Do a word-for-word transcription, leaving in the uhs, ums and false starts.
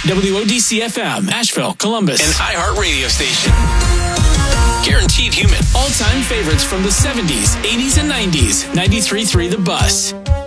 W O D C F M, Asheville, Columbus. An iHeart radio station. Guaranteed human. All-time favorites from the seventies, eighties, and nineties. ninety-three point three The Bus.